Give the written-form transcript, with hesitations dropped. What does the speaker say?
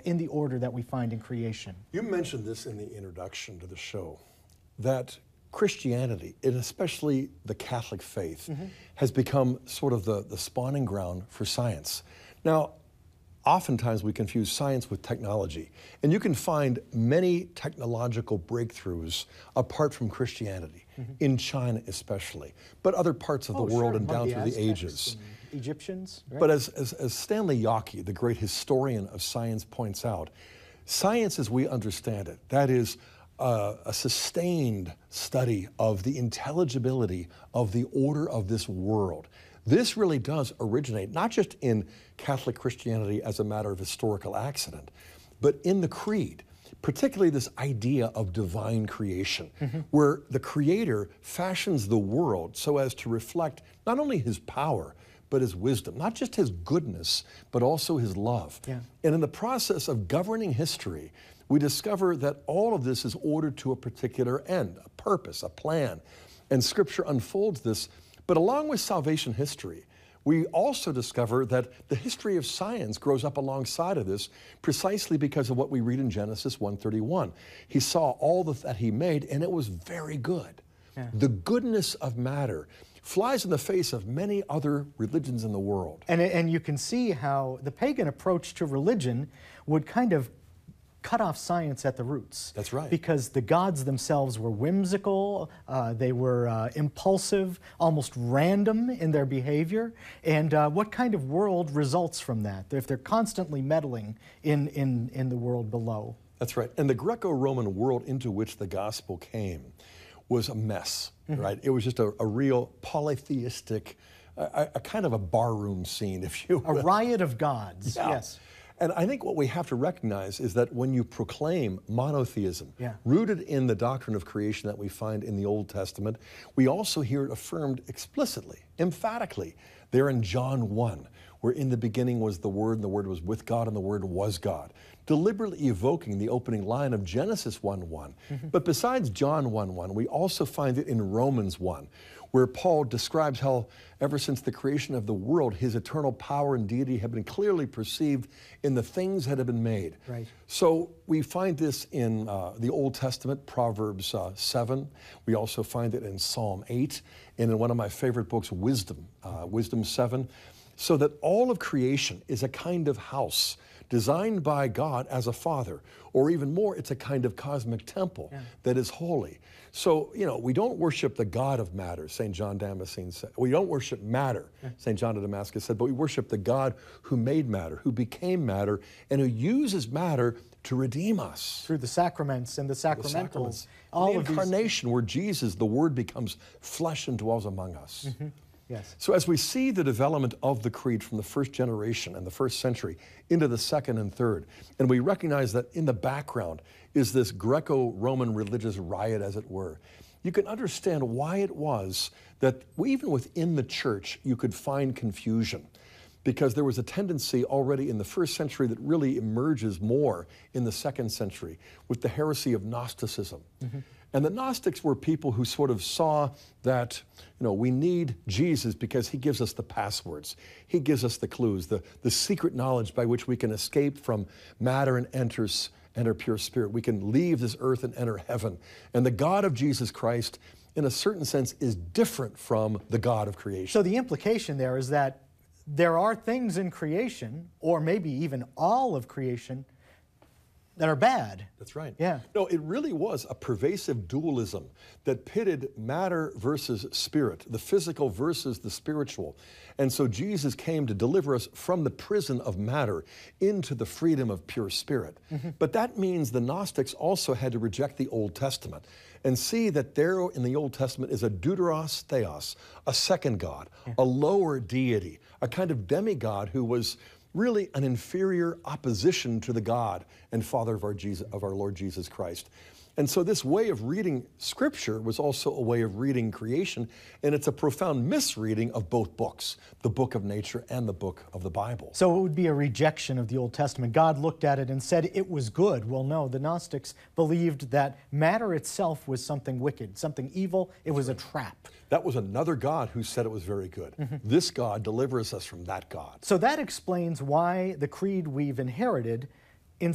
in the order that we find in creation. You mentioned this in the introduction to the show, that Christianity, and especially the Catholic faith, has become sort of the spawning ground for science. Now, oftentimes we confuse science with technology, and you can find many technological breakthroughs apart from Christianity, in China especially, but other parts of the world and down through the ages. Egyptians, right? But as Stanley Yockey, the great historian of science, points out, science as we understand it, that is a sustained study of the intelligibility of the order of this world. This really does originate not just in Catholic Christianity as a matter of historical accident, but in the Creed, particularly this idea of divine creation, where the Creator fashions the world so as to reflect not only His power, but His wisdom, not just His goodness, but also His love. Yeah. And in the process of governing history, we discover that all of this is ordered to a particular end, a purpose, a plan. And Scripture unfolds this. But along with salvation history, we also discover that the history of science grows up alongside of this precisely because of what we read in Genesis 1:31. He saw all that He made, and it was very good. Yeah. The goodness of matter flies in the face of many other religions in the world. And you can see how the pagan approach to religion would kind of cut off science at the roots. That's right. Because the gods themselves were whimsical, they were impulsive, almost random in their behavior. And what kind of world results from that if they're constantly meddling in the world below? That's right. And the Greco-Roman world into which the gospel came was a mess, right? It was just a real polytheistic, a kind of a barroom scene, if you will. A riot of gods, yeah. Yes. And I think what we have to recognize is that when you proclaim monotheism, rooted in the doctrine of creation that we find in the Old Testament, we also hear it affirmed explicitly, emphatically, there in John 1, where in the beginning was the Word, and the Word was with God, and the Word was God, deliberately evoking the opening line of Genesis 1:1. But besides John 1:1, we also find it in Romans 1, where Paul describes how ever since the creation of the world, His eternal power and deity have been clearly perceived in the things that have been made. Right. So we find this in the Old Testament, Proverbs 7. We also find it in Psalm 8, and in one of my favorite books, Wisdom, Wisdom 7. So that all of creation is a kind of house designed by God as a father, or even more, it's a kind of cosmic temple that is holy. So, you know, we don't worship the God of matter, St. John Damascene said. We don't worship matter, St. John of Damascus said, but we worship the God who made matter, who became matter, and who uses matter to redeem us. Through the sacraments and the sacramentals. All the incarnation, where Jesus, the Word, becomes flesh and dwells among us. Yes. So as we see the development of the Creed from the first generation and the first century into the second and third, and we recognize that in the background is this Greco-Roman religious riot, as it were, you can understand why it was that even within the church you could find confusion, because there was a tendency already in the first century that really emerges more in the second century with the heresy of Gnosticism. And the Gnostics were people who sort of saw that, you know, we need Jesus because He gives us the passwords. He gives us the clues, the secret knowledge by which we can escape from matter and enter pure spirit. We can leave this earth and enter heaven. And the God of Jesus Christ, in a certain sense, is different from the God of creation. So the implication there is that there are things in creation, or maybe even all of creation, that are bad. That's right. Yeah. No, it really was a pervasive dualism that pitted matter versus spirit, the physical versus the spiritual. And so Jesus came to deliver us from the prison of matter into the freedom of pure spirit. But that means the Gnostics also had to reject the Old Testament and see that there in the Old Testament is a deuteros theos, a second God, a lower deity, a kind of demigod who was really an inferior opposition to the God and Father of our Lord Jesus Christ. And so this way of reading Scripture was also a way of reading creation, and it's a profound misreading of both books, the book of nature and the book of the Bible. So it would be a rejection of the Old Testament. God looked at it and said it was good. Well, no, the Gnostics believed that matter itself was something wicked, something evil. It was a trap. That was another God who said it was very good. This God delivers us from that God. So that explains why the creed we've inherited